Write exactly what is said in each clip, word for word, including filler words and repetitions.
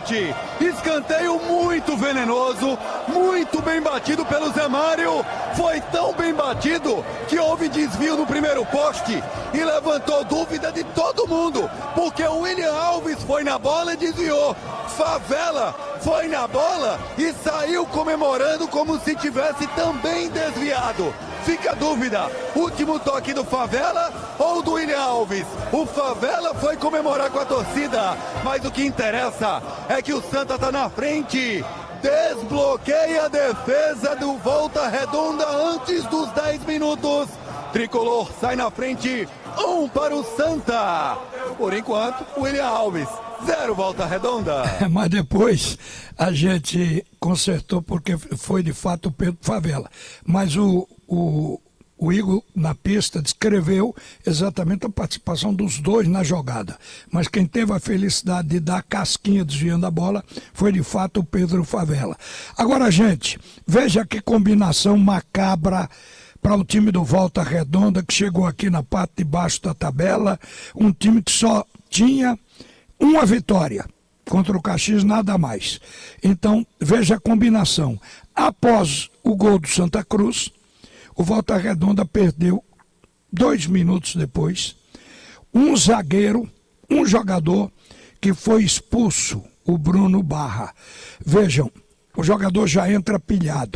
pênalti. Escanteio muito venenoso, muito bem batido pelo Zé Mário. Foi tão bem batido que houve desvio no primeiro poste e levantou dúvida de todo mundo, porque o William Alves foi na bola e desviou. Favela foi na bola e saiu comemorando como se tivesse também desviado. Fica a dúvida, último toque do Favela ou do William Alves? O Favela foi comemorar com a torcida, mas o que interessa é que o Santa tá na frente. Desbloqueia a defesa do Volta Redonda antes dos dez minutos. Tricolor sai na frente, um para o Santa. Por enquanto, William Alves, zero Volta Redonda. Mas depois a gente consertou porque foi de fato o Pedro Favela. Mas o, o, o Igor na pista descreveu exatamente a participação dos dois na jogada. Mas quem teve a felicidade de dar a casquinha desviando a bola foi de fato o Pedro Favela. Agora, gente, veja que combinação macabra para o time do Volta Redonda, que chegou aqui na parte de baixo da tabela, um time que só tinha uma vitória contra o Caxias, nada mais. Então, veja a combinação. Após o gol do Santa Cruz, o Volta Redonda perdeu dois minutos depois um zagueiro, um jogador que foi expulso, o Bruno Barra. Vejam, o jogador já entra pilhado,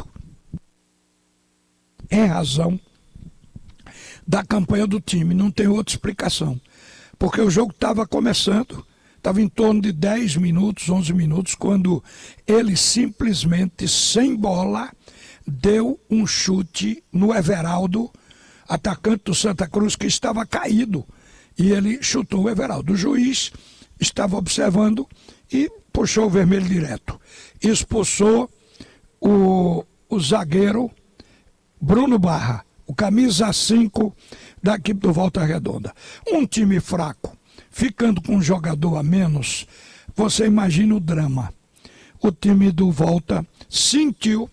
em razão da campanha do time, não tem outra explicação, porque o jogo estava começando, estava em torno de dez minutos, onze minutos, quando ele simplesmente, sem bola, deu um chute no Everaldo, atacante do Santa Cruz, que estava caído, e ele chutou o Everaldo. O juiz estava observando e puxou o vermelho direto, expulsou o, o zagueiro Bruno Barra, o camisa cinco da equipe do Volta Redonda. Um time fraco, ficando com um jogador a menos, você imagina o drama. O time do Volta sentiu,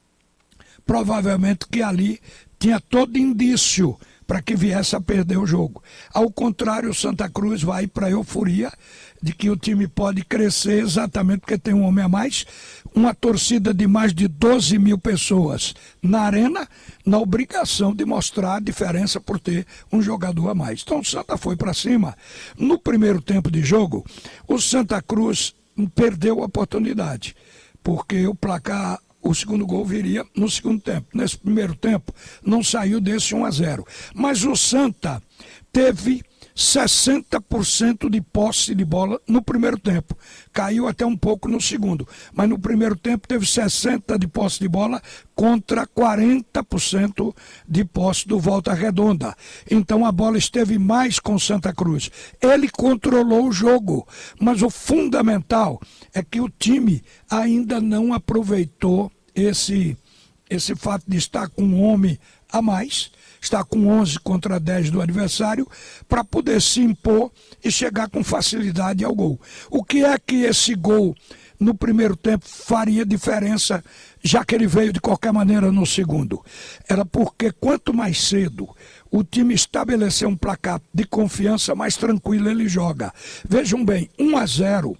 provavelmente, que ali tinha todo indício para que viesse a perder o jogo. Ao contrário, o Santa Cruz vai para a euforia de que o time pode crescer exatamente porque tem um homem a mais, uma torcida de mais de doze mil pessoas na arena, na obrigação de mostrar a diferença por ter um jogador a mais. Então o Santa foi para cima. No primeiro tempo de jogo, o Santa Cruz perdeu a oportunidade, porque o placar, o segundo gol viria no segundo tempo. Nesse primeiro tempo, não saiu desse um a zero. Mas o Santa teve sessenta por cento de posse de bola no primeiro tempo. Caiu até um pouco no segundo. Mas no primeiro tempo teve sessenta por cento de posse de bola contra quarenta por cento de posse do Volta Redonda. Então a bola esteve mais com Santa Cruz. Ele controlou o jogo. Mas o fundamental é que o time ainda não aproveitou esse, esse fato de estar com um homem a mais, está com onze contra dez do adversário, para poder se impor e chegar com facilidade ao gol. O que é que esse gol no primeiro tempo faria diferença, já que ele veio de qualquer maneira no segundo? Era porque quanto mais cedo o time estabelecer um placar de confiança, mais tranquilo ele joga. Vejam bem, um a zero.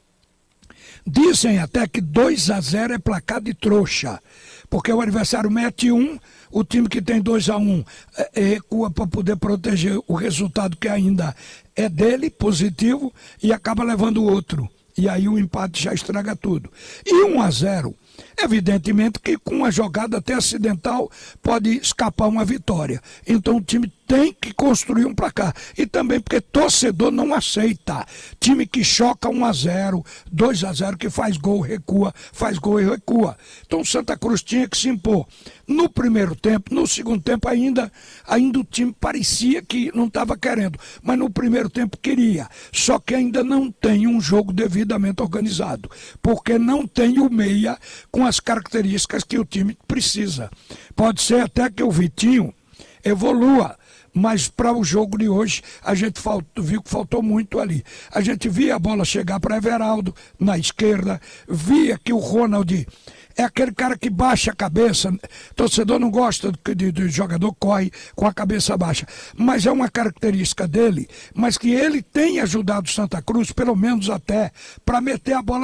Dizem até que dois a zero é placar de trouxa, porque o adversário mete um, o time que tem dois a um é, recua para poder proteger o resultado que ainda é dele, positivo, e acaba levando o outro. E aí o empate já estraga tudo. E um a zero, evidentemente que com uma jogada até acidental pode escapar uma vitória. Então o time tem que construir um placar. E também porque torcedor não aceita. Time que choca um a zero, dois a zero, que faz gol, recua, faz gol e recua. Então o Santa Cruz tinha que se impor. No primeiro tempo, no segundo tempo ainda, ainda o time parecia que não estava querendo. Mas no primeiro tempo queria. Só que ainda não tem um jogo devidamente organizado. Porque não tem o meia com as características que o time precisa. Pode ser até que o Vitinho evolua, mas para o jogo de hoje a gente faltou, viu que faltou muito ali. A gente via a bola chegar para Everaldo na esquerda, via que o Ronald é aquele cara que baixa a cabeça. Torcedor não gosta de, de jogador corre com a cabeça baixa, mas é uma característica dele, mas que ele tem ajudado o Santa Cruz, pelo menos até, para meter a bola